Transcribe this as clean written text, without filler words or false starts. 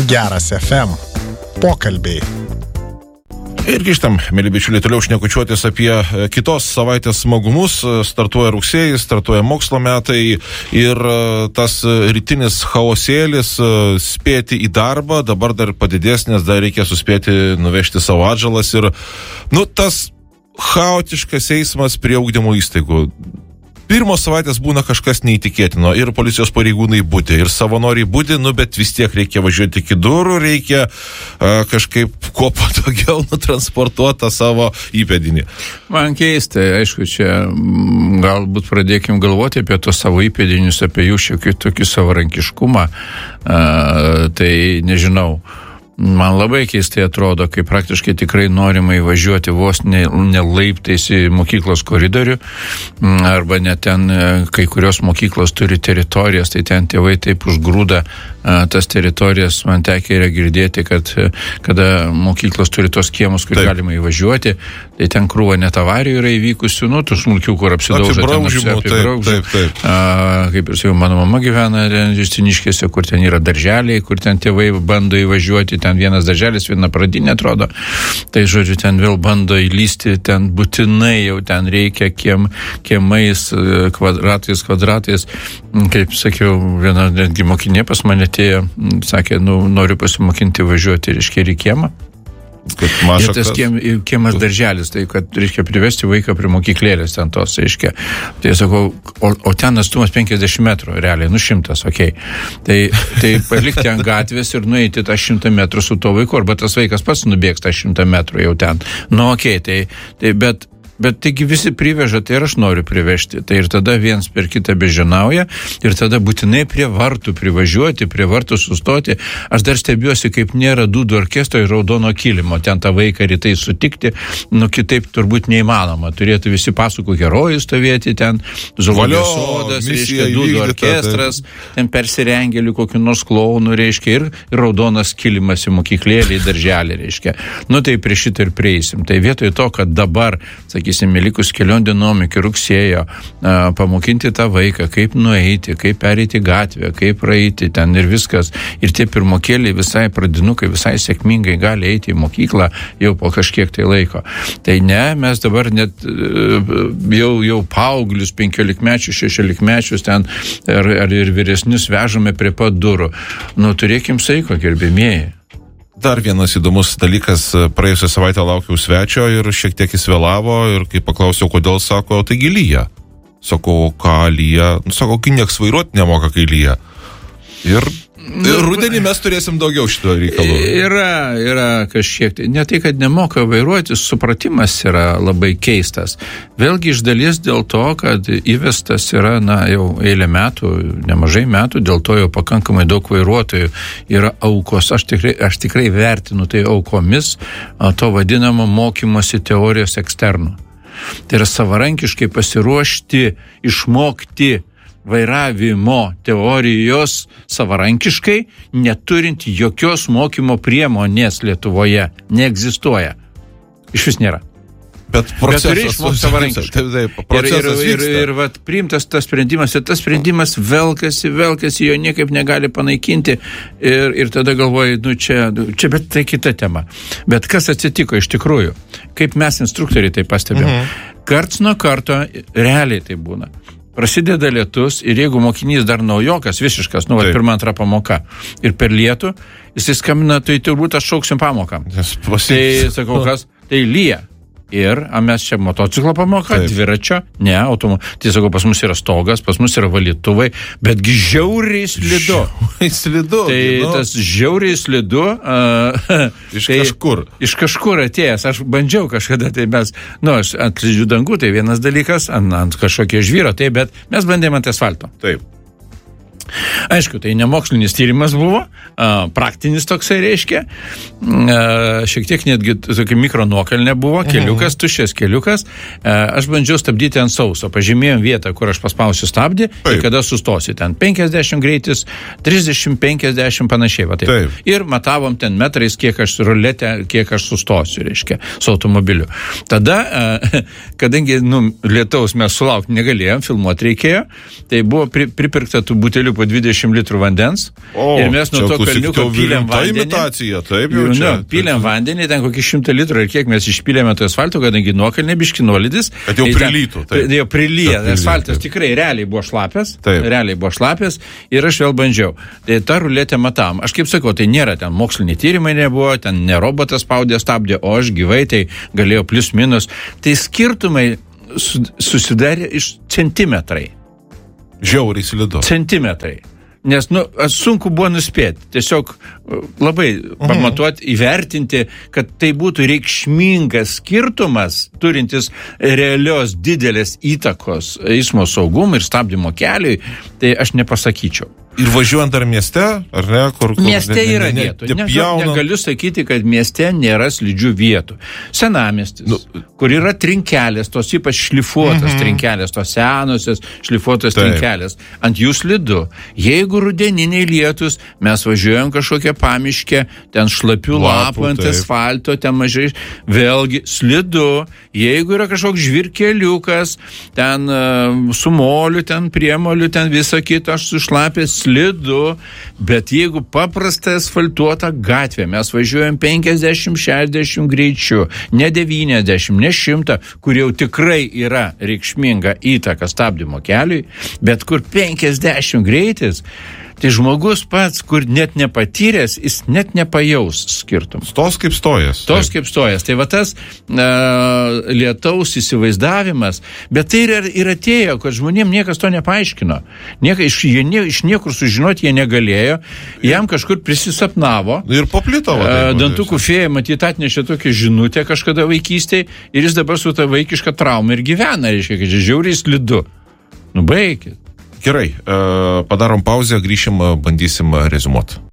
Geras FM. Pokalbiai. Ir grįžtam, mėly bičiuliai, toliau šnekučiuotis apie kitos savaitės smagumus. Startuoja rugsėjis, startuoja mokslo metai ir tas rytinis chaosėlis spėti į darbą, dabar dar padidės, nes dar reikia suspėti nuvežti savo atžalas ir, tas chaotiškas eismas prie ugdymo įstaigų. Pirmos savaitės būna kažkas neįtikėtino ir policijos pareigūnai budi, ir savanoriai budi, bet vis tiek reikia važiuoti iki durų, reikia kažkaip kuo patogiau nutransportuoti savo įpėdinį. Man keista, aišku, čia galbūt pradėkim galvoti apie tos savo įpėdinius, apie jų šiokį tokį savarankiškumą, tai nežinau. Man labai keistai atrodo, kai praktiškai tikrai norima įvažiuoti vos ne laiptais į mokyklos koridorių, arba net ten kai kurios mokyklos turi teritorijas, tai ten tėvai taip užgrūda tas teritorijas. Man tekia yra girdėti, kad kada mokyklos turi tos kiemus, kur galima įvažiuoti, tai ten krūva net avarijų yra įvykusių, tų smulkių, kur apsidaužo, kaip ir sakiau, mano mama gyvena Justiniškėse, kur ten yra darželiai, kur ten tėvai bando įvažiuoti, ten vienas darželis, viena pradinė atrodo, tai žodžiu, ten vėl bando įlysti, ten būtinai jau ten reikia kiemais, kvadratais, kaip sakiau, viena netgi mokinė pas mane atėjo, sakė, noriu pasimokinti važiuoti, reiškia, į kiemą. Ir tas kiemas darželis, tai kad reiškia privesti vaiką prie mokyklėlės ten tos, reiškia. Tai sakau, o ten atstumas 50 metrų, realiai, 100, okei. Tai palikti ant gatvės ir nueiti tą 100 metrų su to vaiku, arba tas vaikas pats nubėgs tą 100 metrų jau ten. Bet taigi visi priveža, tai ir aš noriu privežti. Tai ir tada viens per kitą bežinauja ir tada būtinai prie vartų privažiuoti, prie vartų sustoti. Aš dar stebiuosi, kaip nėra dūdų orkestro ir raudono kilimo. Ten tą vaiką rytai sutikti, kitaip turbūt neįmanoma. Turėtų visi pasakų herojų stovėti ten, zoologijos sodas, reiškia, dūdų orkestras, ten persirengėlių kokių nors klounų, reiškia, ir raudonas kilimas į mokyklėlį, į darželį, reiškia. Tai prie šitą ir prieisim. Tai vietoj to, kad dabar, likus keliom dienom iki rugsėjo, pamokinti tą vaiką, kaip nueiti, kaip pereiti gatvę, kaip praeiti ten ir viskas. Ir tie pirmokėliai visai pradinukai visai sėkmingai gali eiti į mokyklą jau po kažkiek tai laiko. Tai ne, mes dabar net jau paauglius, 15-mečius, 16-mečius ten ar ir vyresnius vežame prie pat durų. Turėkim saiko, gerbėmieji. Dar vienas įdomus dalykas, praėjusią savaitę laukiau svečio ir šiek tiek jis vėlavo ir kai paklausiau, kodėl, sako, taigi lyja. Sakau, ką lyja? Sako, kai nieks vairuoti nemoka, kai lyja. Ir rudenį mes turėsim daugiau šito reikalų. Yra kažkiek, ne tai, kad nemoka vairuoti, supratimas yra labai keistas. Vėlgi iš dalies dėl to, kad įvestas yra, jau eilę metų, nemažai metų, dėl to jau pakankamai daug vairuotojų yra aukos. Aš tikrai vertinu tai aukomis to vadinamo mokymosi teorijos eksternų. Tai yra savarankiškai pasiruošti, išmokti vairavimo teorijos savarankiškai, neturint jokios mokymo priemonės Lietuvoje. Neegzistuoja. Iš vis nėra. Bet procesas savarankiškai. Ir priimtas tas sprendimas, ir tas sprendimas velkasi, jo niekaip negali panaikinti. Ir tada galvoju, čia, bet tai kita tema. Bet kas atsitiko iš tikrųjų? Kaip mes instruktoriai tai pastebėjom? Karts nuo karto realiai tai būna. Prasideda lietus ir jeigu mokinys dar naujokas, visiškas, pirma, antra pamoka, ir per lietų, jisai skambina, tai turbūt aš šauksim pamoką. Tai sakau, kas? Tai lyja. Ir mes čia motociklo pamoka, dviračio, ne, tai sakau, pas mus yra stogas, pas mus yra valytuvai, betgi žiauriai slidu. Tai tas žiauriai slidu iš kažkur atėjęs. Aš bandžiau kažkada, tai mes, aš ant slidžių dangų, tai vienas dalykas, ant kažkokio žvyro, bet mes bandėme ant asfalto. Taip. Aišku, tai nemokslinis tyrimas buvo, praktinis toksai reiškia, šiek tiek netgi tokia mikronuokalnė buvo, keliukas, tuščias keliukas, aš bandžiau stabdyti ant sauso, pažymėjom vietą, kur aš paspausiu stabdį, ir kada sustosi ten 50 greitis, 30, 50 panašiai, va taip. Ir matavom ten metrais, kiek aš sustosiu, reiškia, su automobiliu. Tada, kadangi lietaus mes sulaukti negalėjom, filmuoti reikėjo, tai buvo pripirkta tų butelių po 20 litrų vandens. Ir mes nuo to kalniuko pylėm vandenį. Imitacija, taip jau čia. Pylėm vandenį, ten kokį 100 litrų ir kiek mes išpylėme to asfalto, kadangi nuokalnė biški nuolydis. Kad jau prilytų. Jau prilyja. Asfaltas tikrai realiai buvo šlapės. Ir aš vėl bandžiau. Tai tą ruletę matam. Aš kaip sakau, tai nėra ten moksliniai tyrimai nebuvo, ten ne robotas stabdė, o aš gyvai tai galėjau plius minus. Tai skirtumai susidarė iš centimetrai. Žiauriai slidu. Centimetrai. Nes, sunku buvo nuspėti. Tiesiog labai pamatuoti, įvertinti, kad tai būtų reikšmingas skirtumas, turintis realios didelės įtakos eismo saugumui ir stabdymo keliui, tai aš nepasakyčiau. Ir važiuojant ar mieste, ar ne? Mieste yra vietų. Negaliu sakyti, kad mieste nėra slidžių vietų. Senamiestis, kur yra trinkelės, tos ypač šlifuotos trinkelės, tos senosios šlifuotos trinkelės. Ant jų slidu. Jeigu rudeniniai lietus, mes važiuojam kažkokią pamiškę, ten šlapių lapų ant asfalto, ten mažai, vėlgi slidu. Jeigu yra kažkoks žvirkeliukas, ten su moliu, ten priemoliu, ten visą kitą, aš sušlapęs slidu, bet jeigu paprasta asfaltuota gatvė, mes važiuojam 50-60 greičiu, ne 90, ne 100, kur jau tikrai yra reikšminga įtaka stabdymo keliui, bet kur 50 greitis, tai žmogus pats, kur net nepatyręs, jis net nepajaus skirtumą. Stos kaip stojas. Tai va tas lietaus įsivaizdavimas, bet tai ir atėjo, kad žmonėm niekas to nepaaiškino. Iš niekur sužinoti jie negalėjo, jam kažkur prisisapnavo. Ir paplito. Dantukų fėja, matyt, atnešė tokią žinutę kažkada vaikystėje ir jis dabar su ta vaikiška trauma ir gyvena, reiškia, kad žiauriai slidu. Baikit. Gerai, padarom pauzę, grįšim, bandysim reziumuoti.